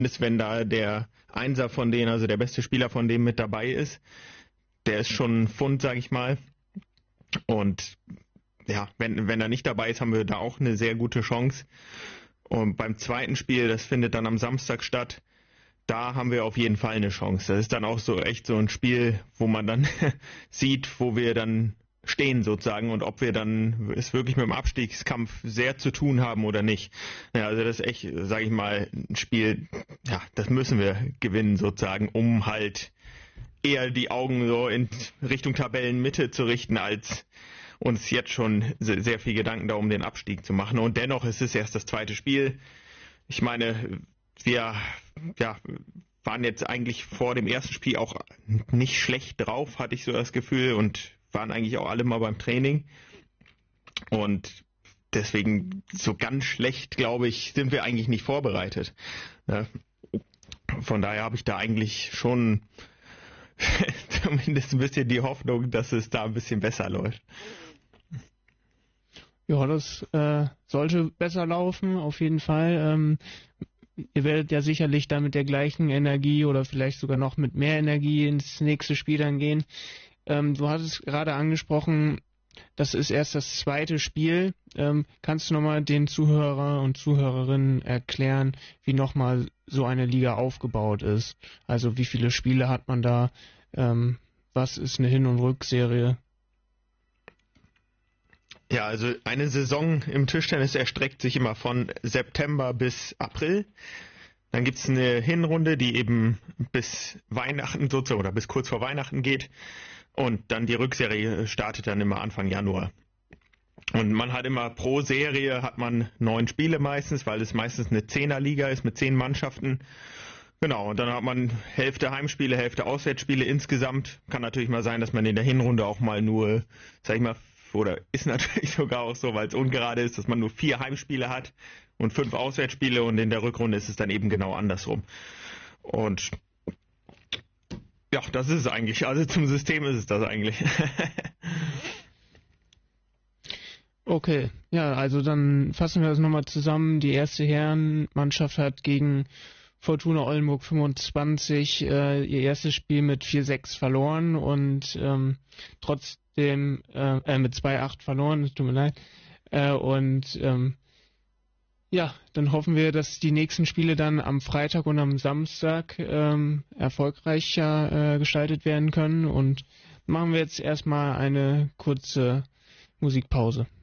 wenn da der Einser von denen, also der beste Spieler von dem mit dabei ist. Der ist schon ein Pfund, sag ich mal. Und ja, wenn er nicht dabei ist, haben wir da auch eine sehr gute Chance. Und beim zweiten Spiel, das findet dann am Samstag statt, da haben wir auf jeden Fall eine Chance. Das ist dann auch so echt so ein Spiel, wo man dann sieht, wo wir dann stehen sozusagen und ob wir dann es wirklich mit dem Abstiegskampf sehr zu tun haben oder nicht. Ja, also das ist echt, sage ich mal, ein Spiel, ja, das müssen wir gewinnen sozusagen, um halt eher die Augen so in Richtung Tabellenmitte zu richten, als uns jetzt schon sehr viel Gedanken da um den Abstieg zu machen. Und dennoch ist es erst das zweite Spiel. Ich meine, wir waren jetzt eigentlich vor dem ersten Spiel auch nicht schlecht drauf, hatte ich so das Gefühl, und waren eigentlich auch alle mal beim Training. Und deswegen so ganz schlecht, glaube ich, sind wir eigentlich nicht vorbereitet. Von daher habe ich da eigentlich schon zumindest ein bisschen die Hoffnung, dass es da ein bisschen besser läuft. Ja, das sollte besser laufen, auf jeden Fall. Ihr werdet ja sicherlich dann mit der gleichen Energie oder vielleicht sogar noch mit mehr Energie ins nächste Spiel dann gehen. Du hattest gerade angesprochen, das ist erst das zweite Spiel. Kannst du nochmal den Zuhörer und Zuhörerinnen erklären, wie nochmal so eine Liga aufgebaut ist? Also wie viele Spiele hat man da? Was ist eine Hin- und Rückserie? Ja, also eine Saison im Tischtennis erstreckt sich immer von September bis April. Dann gibt's eine Hinrunde, die eben bis Weihnachten sozusagen oder bis kurz vor Weihnachten geht. Und dann die Rückserie startet dann immer Anfang Januar. Und man hat immer pro Serie hat man 9 Spiele meistens, weil es meistens eine 10er-Liga ist mit 10 Mannschaften. Genau, und dann hat man Hälfte Heimspiele, Hälfte Auswärtsspiele insgesamt. Kann natürlich mal sein, dass man in der Hinrunde auch mal nur, sag ich mal, oder ist natürlich sogar auch so, weil es ungerade ist, dass man nur 4 Heimspiele hat und 5 Auswärtsspiele, und in der Rückrunde ist es dann eben genau andersrum. Und ja, das ist es eigentlich. Also zum System ist es das eigentlich. Okay, ja, also dann fassen wir das nochmal zusammen. Die erste Herrenmannschaft hat gegen Fortuna Oldenburg 25 ihr erstes Spiel mit 4-6 verloren und trotzdem mit 2-8 verloren, es tut mir leid. Ja, dann hoffen wir, dass die nächsten Spiele dann am Freitag und am Samstag erfolgreicher gestaltet werden können, und machen wir jetzt erstmal eine kurze Musikpause.